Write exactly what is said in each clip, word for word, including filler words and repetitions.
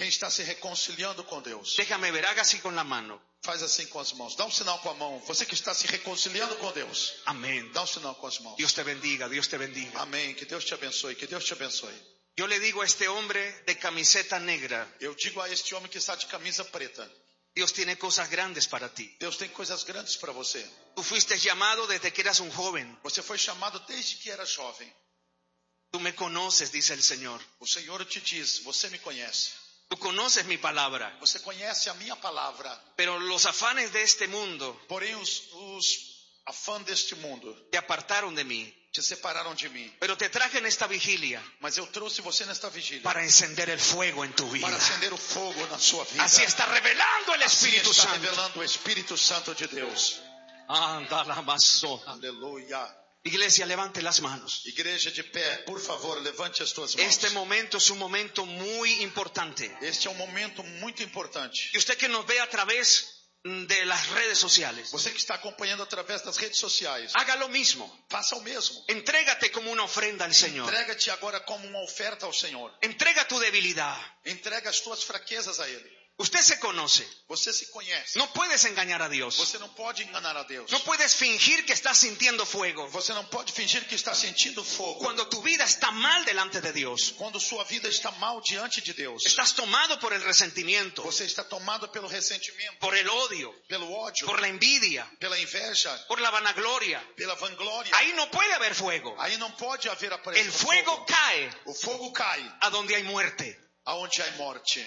está se reconciliando com Deus? Déjame ver, haga así con la mano. Faz assim com as mãos. Dá um sinal com a mão. Você que está se reconciliando com Deus. Amén. Dá um sinal com as mãos. Dios te bendiga, Dios te bendiga. Amém. Que Deus te abençoe. Que Deus te abençoe. Yo le digo a este hombre de camiseta negra, Eu digo a este homem que está de camisa preta. Dios tiene cosas grandes para ti. Deus tem coisas grandes para você. Tú fuiste llamado desde que eras un joven. Você foi chamado desde que era jovem. Tú me conoces, dice el Señor. O Senhor te diz, você me conhece. Tú conoces mi palabra. Você conhece a minha palavra. Pero los afanes de este mundo Porém, os, os afãs deste mundo te apartaron de mí. te separaram de mim. Pero te traje en esta vigilia Mas eu trouxe você nesta vigília para encender el fuego en tu vida. para acender o fogo na sua vida. Así está revelando el Assim Espíritu está Santo. revelando o Espírito Santo de Deus. Anda la mazo. Aleluia. Iglesia, levante las manos. Igreja de pé, por favor, levante as tuas mãos. Este momento es un momento muy importante. Este é um momento muito importante. Y usted que nos ve a través de las redes sociales, Você que está acompanhando através das redes sociais, haga lo mismo. faça o mesmo. Entrégate como una ofrenda al Señor. Entrega-te agora como uma oferta ao Senhor. Entrega tu debilidad. Entrega as tuas fraquezas a Ele. Usted se conoce. Você se conhece. No puedes engañar a Dios. Você não pode enganar a Deus. No puedes fingir que estás sintiendo fuego Você não pode fingir que está sentindo fogo. cuando tu vida está mal delante de Dios. Quando sua vida está mal diante de Deus. Estás tomado por el resentimiento, Você está tomado pelo ressentimento, por el odio, pelo ódio, por la envidia, pela inveja, por la vanagloria. pela vanglória. Ahí no puede haber fuego. Aí não pode haver a El presença do fuego fogo. cae O fogo cai a donde hay muerte. aonde há morte.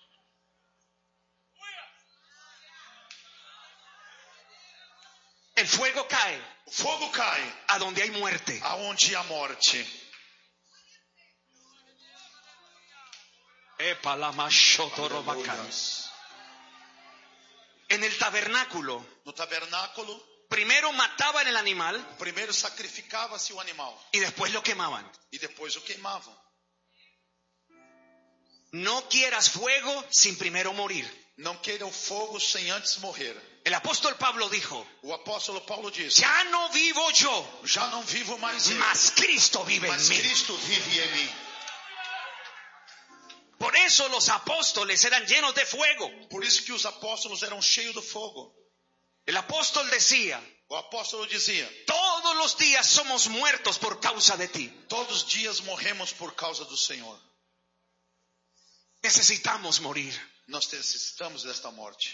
El fuego cae O fogo cai a donde hay muerte. aonde há morte. En el tabernáculo, No tabernáculo, primero mataban el animal primeiro sacrificava-se o animal y después lo quemaban. e depois o queimavam. No quieras fuego sin primero morir. Não queira o fogo sem antes morrer. El apóstol Pablo dijo, O apóstolo Paulo disse: ya no vivo yo, já não vivo mais eu, mas Cristo vive en mas mí. Cristo vive em mim. Por eso los apóstoles eran llenos de fuego. Por isso que os apóstolos eram cheios do fogo. El apóstol decía, O apóstolo dizia: todos los días somos muertos por causa de ti. todos os dias morremos por causa do Senhor. Necesitamos morir. Nós necessitamos desta morte.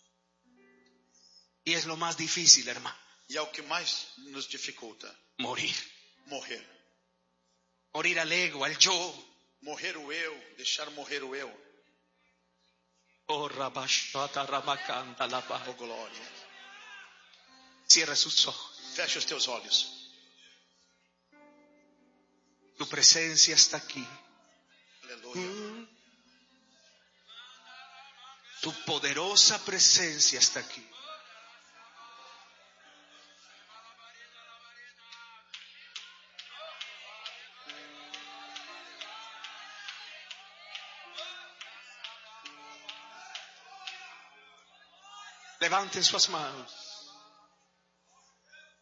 Y es lo más difícil, hermano. E é o que mais nos dificulta. Morir. Morrer. Morir al ego, al yo. Morrer o eu, deixar morrer o eu. Oh, rabashata, rabacanta, Oh, laba. glória. Cierra sus ojos. Feche os teus olhos. Tu presencia está aquí. Aleluia. Tu poderosa presencia está aquí. Levanten sus manos.